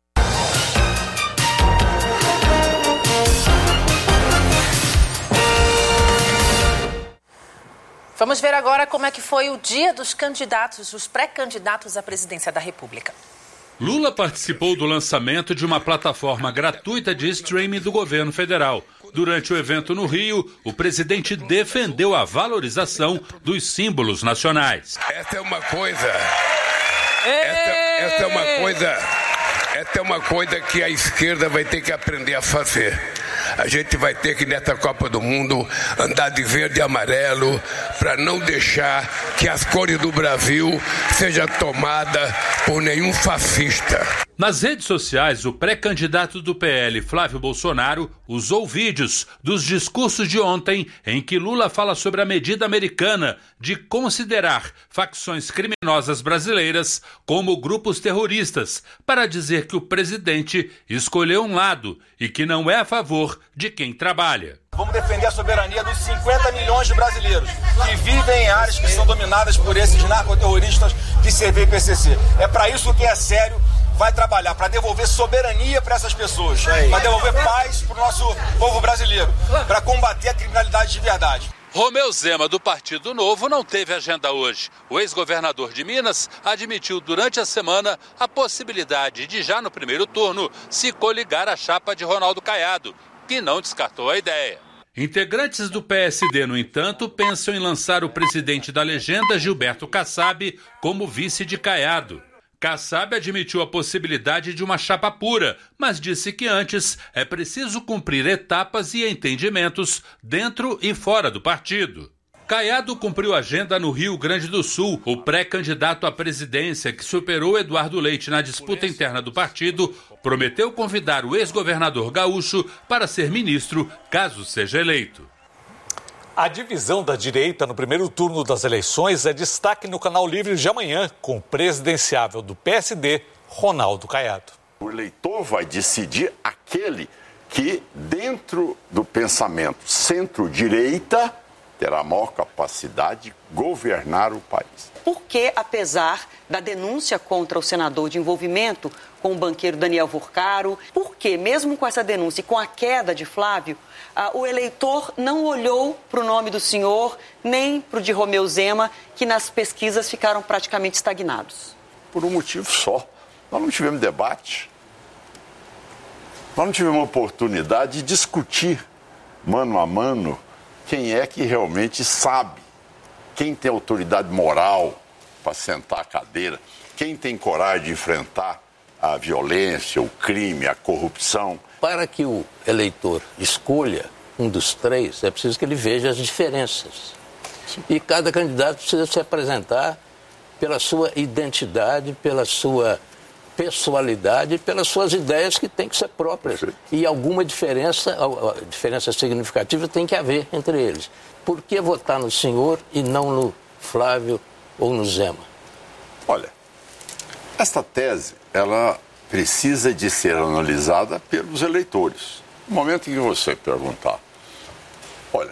Vamos ver agora como é que foi o dia dos candidatos, dos pré-candidatos à presidência da República. Lula participou do lançamento de uma plataforma gratuita de streaming do governo federal. Durante o evento no Rio, o presidente defendeu a valorização dos símbolos nacionais. Essa é uma coisa... Essa, essa é uma coisa... Essa é uma coisa que a esquerda vai ter que aprender a fazer. A gente vai ter que, nessa Copa do Mundo, andar de verde e amarelo para não deixar que as cores do Brasil sejam tomadas por nenhum fascista. Nas redes sociais, o pré-candidato do P L, Flávio Bolsonaro, usou vídeos dos discursos de ontem em que Lula fala sobre a medida americana de considerar facções criminosas brasileiras como grupos terroristas, para dizer que o presidente escolheu um lado e que não é a favor de quem trabalha. Vamos defender a soberania dos cinquenta milhões de brasileiros que vivem em áreas que são dominadas por esses narcoterroristas de C V e P C C. É para isso que é sério. Vai trabalhar para devolver soberania para essas pessoas, para devolver paz para o nosso povo brasileiro, para combater a criminalidade de verdade. Romeu Zema, do Partido Novo, não teve agenda hoje. O ex-governador de Minas admitiu durante a semana a possibilidade de, já no primeiro turno, se coligar à chapa de Ronaldo Caiado, que não descartou a ideia. Integrantes do P S D, no entanto, pensam em lançar o presidente da legenda, Gilberto Kassab, como vice de Caiado. Kassab admitiu a possibilidade de uma chapa pura, mas disse que antes é preciso cumprir etapas e entendimentos dentro e fora do partido. Caiado cumpriu agenda no Rio Grande do Sul. O pré-candidato à presidência, que superou Eduardo Leite na disputa interna do partido, prometeu convidar o ex-governador gaúcho para ser ministro, caso seja eleito. A divisão da direita no primeiro turno das eleições é destaque no Canal Livre de amanhã, com o presidenciável do P S D, Ronaldo Caiado. O eleitor vai decidir aquele que, dentro do pensamento centro-direita, terá maior capacidade de governar o país. Porque, apesar da denúncia contra o senador de envolvimento com o banqueiro Daniel Vorcaro, porque, mesmo com essa denúncia e com a queda de Flávio, Uh, o eleitor não olhou para o nome do senhor, nem para o de Romeu Zema, que nas pesquisas ficaram praticamente estagnados. Por um motivo só. Nós não tivemos debate. Nós não tivemos oportunidade de discutir, mano a mano, quem é que realmente sabe, quem tem autoridade moral para sentar a cadeira, quem tem coragem de enfrentar a violência, o crime, a corrupção. Para que o eleitor escolha um dos três, é preciso que ele veja as diferenças. E cada candidato precisa se apresentar pela sua identidade, pela sua pessoalidade, pelas suas ideias que têm que ser próprias. E alguma diferença, diferença significativa tem que haver entre eles. Por que votar no senhor e não no Flávio ou no Zema? Olha, esta tese, ela precisa de ser analisada pelos eleitores. No momento em que você perguntar, olha,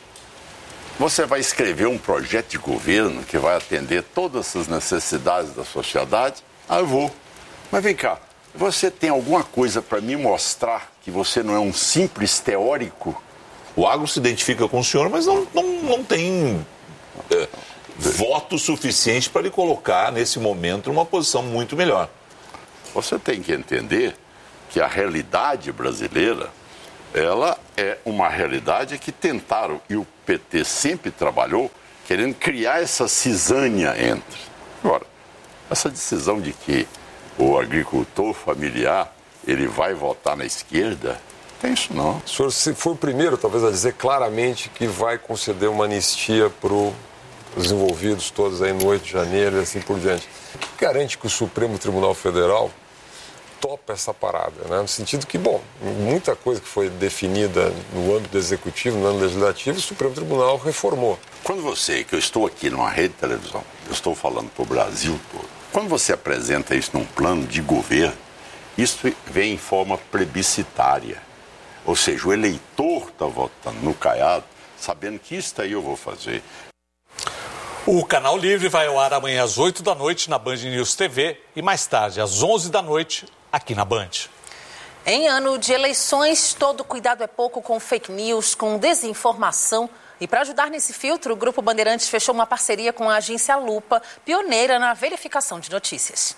você vai escrever um projeto de governo que vai atender todas as necessidades da sociedade? Ah, eu vou. Mas vem cá, você tem alguma coisa para me mostrar que você não é um simples teórico? O agro se identifica com o senhor, mas não, não, não tem é, voto suficiente para lhe colocar, nesse momento, numa posição muito melhor. Você tem que entender que a realidade brasileira, ela é uma realidade que tentaram, e o P T sempre trabalhou, querendo criar essa cisânia entre. Agora, essa decisão de que o agricultor familiar, ele vai votar na esquerda, tem isso não. O senhor, se for o primeiro, talvez, a dizer claramente que vai conceder uma anistia para o os envolvidos todos aí no oito de janeiro e assim por diante. O que garante que o Supremo Tribunal Federal topa essa parada, né? No sentido que, bom, muita coisa que foi definida no âmbito executivo, no âmbito legislativo, o Supremo Tribunal reformou. Quando você, que eu estou aqui numa rede de televisão, eu estou falando para o Brasil todo, quando você apresenta isso num plano de governo, isso vem em forma plebiscitária. Ou seja, o eleitor está votando no Caiado, sabendo que isso aí eu vou fazer. O Canal Livre vai ao ar amanhã às oito da noite na Band News T V e mais tarde, às onze da noite, aqui na Band. Em ano de eleições, todo cuidado é pouco com fake news, com desinformação. E para ajudar nesse filtro, o Grupo Bandeirantes fechou uma parceria com a agência Lupa, pioneira na verificação de notícias.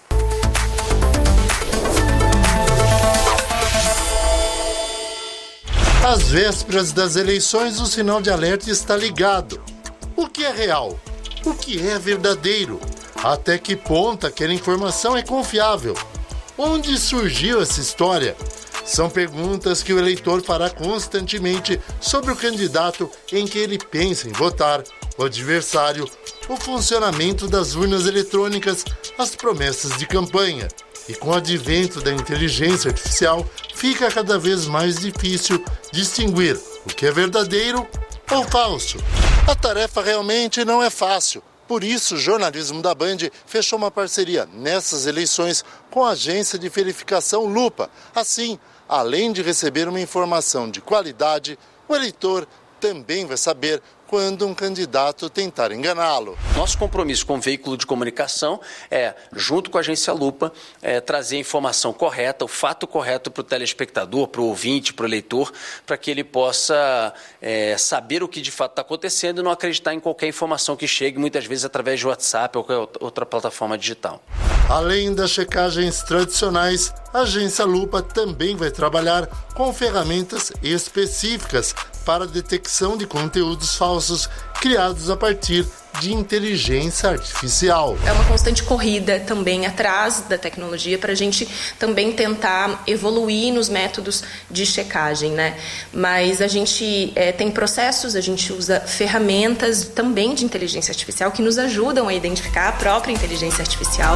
Às vésperas das eleições, o sinal de alerta está ligado. O que é real? O que é verdadeiro? Até que ponto aquela informação é confiável? Onde surgiu essa história? São perguntas que o eleitor fará constantemente sobre o candidato em que ele pensa em votar, o adversário, o funcionamento das urnas eletrônicas, as promessas de campanha. E com o advento da inteligência artificial, fica cada vez mais difícil distinguir o que é verdadeiro ou falso. A tarefa realmente não é fácil. Por isso, o jornalismo da Band fechou uma parceria nessas eleições com a agência de verificação Lupa. Assim, além de receber uma informação de qualidade, o eleitor também vai saber quando um candidato tentar enganá-lo. Nosso compromisso com o veículo de comunicação é, junto com a agência Lupa, é, trazer a informação correta, o fato correto para o telespectador, para o ouvinte, para o eleitor, para que ele possa é, saber o que de fato está acontecendo e não acreditar em qualquer informação que chegue, muitas vezes através de WhatsApp ou qualquer outra plataforma digital. Além das checagens tradicionais, a agência Lupa também vai trabalhar com ferramentas específicas para a detecção de conteúdos falsos criados a partir de inteligência artificial. É uma constante corrida também atrás da tecnologia para a gente também tentar evoluir nos métodos de checagem, né? Mas a gente é, tem processos, a gente usa ferramentas também de inteligência artificial que nos ajudam a identificar a própria inteligência artificial.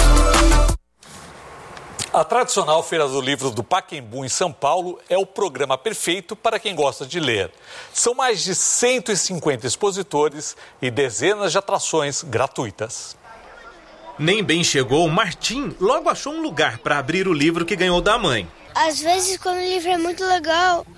A tradicional Feira do Livro do Pacaembu, em São Paulo, é o programa perfeito para quem gosta de ler. São mais de cento e cinquenta expositores e dezenas de atrações gratuitas. Nem bem chegou, Martim logo achou um lugar para abrir o livro que ganhou da mãe. Às vezes, quando o livro é muito legal,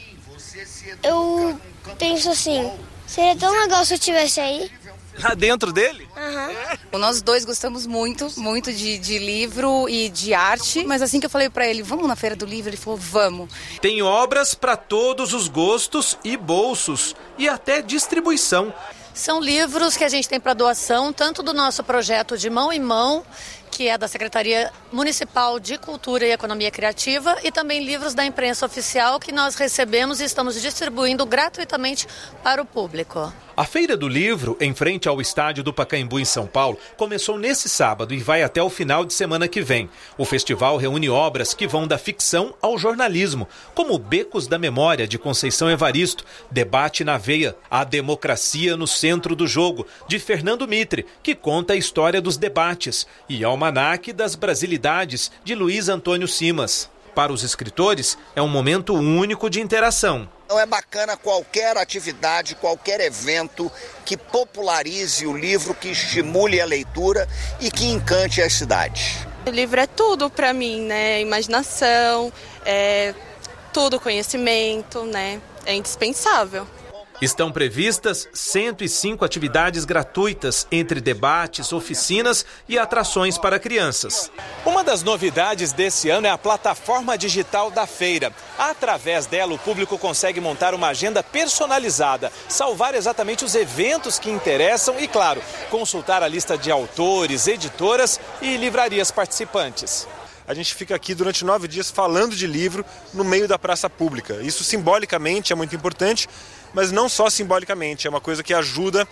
eu penso assim, seria tão legal se eu estivesse aí. Lá dentro dele? Uhum. Nós dois gostamos muito, muito de, de livro e de arte, mas assim que eu falei pra ele, vamos na Feira do Livro, ele falou, vamos. Tem obras para todos os gostos e bolsos, e até distribuição. São livros que a gente tem para doação, tanto do nosso projeto de Mão em Mão, que é da Secretaria Municipal de Cultura e Economia Criativa, e também livros da imprensa oficial que nós recebemos e estamos distribuindo gratuitamente para o público. A Feira do Livro, em frente ao estádio do Pacaembu, em São Paulo, começou nesse sábado e vai até o final de semana que vem. O festival reúne obras que vão da ficção ao jornalismo, como Becos da Memória, de Conceição Evaristo, Debate na Veia, A Democracia no Centro do Jogo, de Fernando Mitre, que conta a história dos debates, e Almanaque das Brasilidades, de Luiz Antônio Simas. Para os escritores, é um momento único de interação. Então é bacana qualquer atividade, qualquer evento que popularize o livro, que estimule a leitura e que encante as cidades. O livro é tudo para mim, né? Imaginação, é tudo, conhecimento, né? É indispensável. Estão previstas cento e cinco atividades gratuitas, entre debates, oficinas e atrações para crianças. Uma das novidades desse ano é a plataforma digital da feira. Através dela, o público consegue montar uma agenda personalizada, salvar exatamente os eventos que interessam e, claro, consultar a lista de autores, editoras e livrarias participantes. A gente fica aqui durante nove dias falando de livro no meio da praça pública. Isso simbolicamente é muito importante, mas não só simbolicamente, é uma coisa que ajuda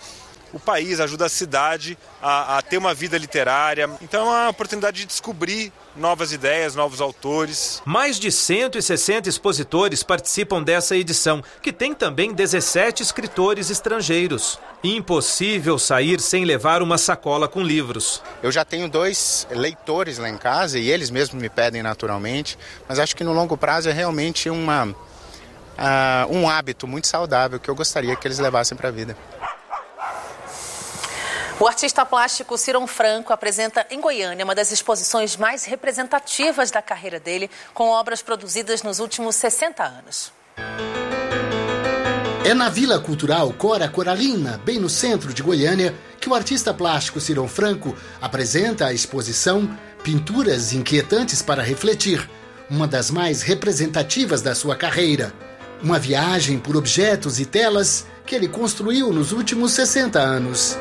o país, ajuda a cidade a, a ter uma vida literária. Então é uma oportunidade de descobrir novas ideias, novos autores. Mais de cento e sessenta expositores participam dessa edição, que tem também dezessete escritores estrangeiros. Impossível sair sem levar uma sacola com livros. Eu já tenho dois leitores lá em casa e eles mesmos me pedem naturalmente, mas acho que no longo prazo é realmente uma, uh, um hábito muito saudável que eu gostaria que eles levassem para a vida. O artista plástico Ciron Franco apresenta em Goiânia uma das exposições mais representativas da carreira dele, com obras produzidas nos últimos sessenta anos. É na Vila Cultural Cora Coralina, bem no centro de Goiânia, que o artista plástico Ciron Franco apresenta a exposição Pinturas Inquietantes para Refletir, uma das mais representativas da sua carreira. Uma viagem por objetos e telas que ele construiu nos últimos sessenta anos.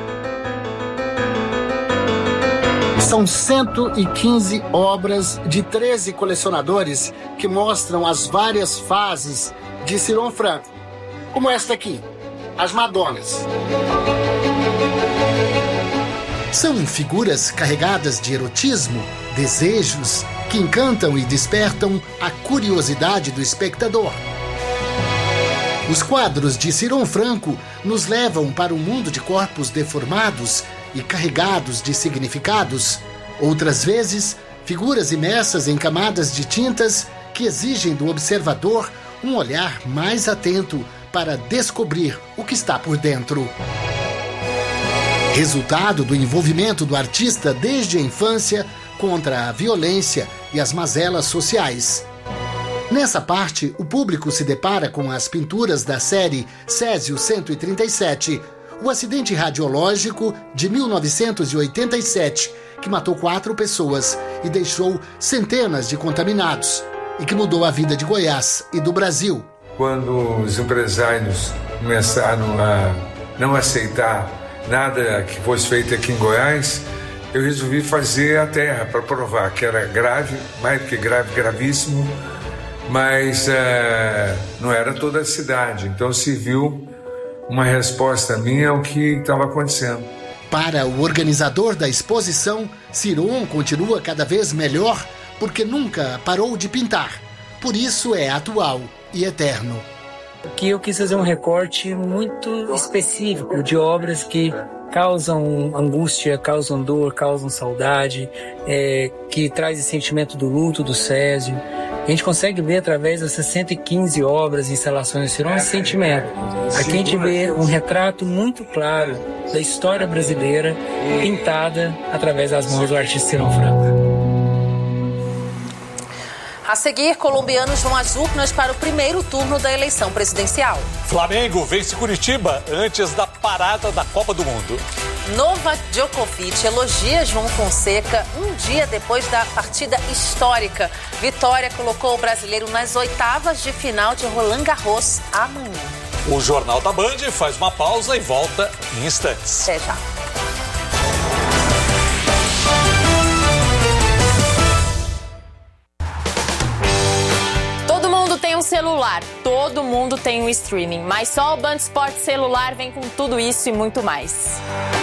São cento e quinze obras de treze colecionadores que mostram as várias fases de Ciron Franco, como esta aqui, as Madonas. São figuras carregadas de erotismo, desejos, que encantam e despertam a curiosidade do espectador. Os quadros de Ciron Franco nos levam para um mundo de corpos deformados e carregados de significados. Outras vezes, figuras imersas em camadas de tintas que exigem do observador um olhar mais atento para descobrir o que está por dentro. Resultado do envolvimento do artista desde a infância contra a violência e as mazelas sociais. Nessa parte, o público se depara com as pinturas da série Césio cento e trinta e sete, o acidente radiológico de mil novecentos e oitenta e sete, que matou quatro pessoas e deixou centenas de contaminados, e que mudou a vida de Goiás e do Brasil. Quando os empresários começaram a não aceitar nada que fosse feito aqui em Goiás, eu resolvi fazer a terra para provar que era grave, mais do que grave, gravíssimo, mas uh, não era toda a cidade. Então serviu uma resposta minha ao que estava acontecendo. Para o organizador da exposição, Ciron continua cada vez melhor porque nunca parou de pintar. Por isso é atual e eterno. Aqui eu quis fazer um recorte muito específico de obras que causam angústia, causam dor, causam saudade, é, que traz esse sentimento do luto do Césio. A gente consegue ver através dessas cento e quinze obras e instalações de Ciron esse sentimento. Aqui a gente vê um retrato muito claro da história brasileira pintada através das mãos do artista Ciron Franco. A seguir, colombianos vão às urnas para o primeiro turno da eleição presidencial. Flamengo vence Curitiba antes da parada da Copa do Mundo. Novak Djokovic elogia João Fonseca um dia depois da partida histórica. Vitória colocou o brasileiro nas oitavas de final de Roland Garros amanhã. O Jornal da Band faz uma pausa e volta em instantes. Até já. Tem um celular, todo mundo tem um streaming, mas só o Band Esportes Celular vem com tudo isso e muito mais.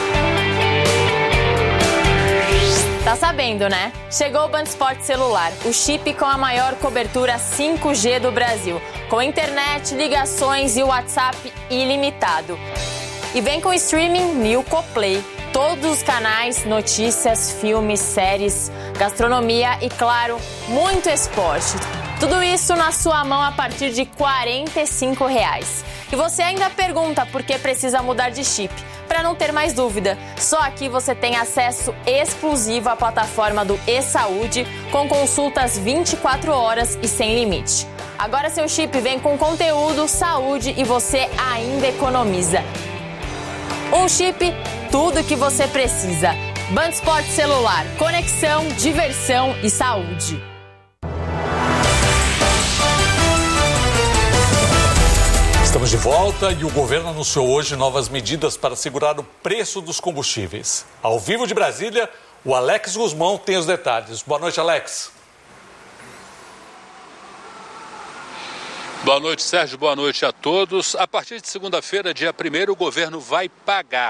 Tá sabendo, né? Chegou o Band Esportes Celular, o chip com a maior cobertura cinco G do Brasil, com internet, ligações e WhatsApp ilimitado. E vem com streaming Nilco Play, todos os canais, notícias, filmes, séries, gastronomia e, claro, muito esporte. Tudo isso na sua mão a partir de quarenta e cinco reais. E você ainda pergunta por que precisa mudar de chip. Para não ter mais dúvida, só aqui você tem acesso exclusivo à plataforma do eSaúde, com consultas vinte e quatro horas e sem limite. Agora seu chip vem com conteúdo, saúde e você ainda economiza. Um chip, tudo que você precisa. Band Esportes Celular, conexão, diversão e saúde. Estamos de volta e o governo anunciou hoje novas medidas para segurar o preço dos combustíveis. Ao vivo de Brasília, o Alex Guzmão tem os detalhes. Boa noite, Alex. Boa noite, Sérgio. Boa noite a todos. A partir de segunda-feira, dia primeiro, o governo vai pagar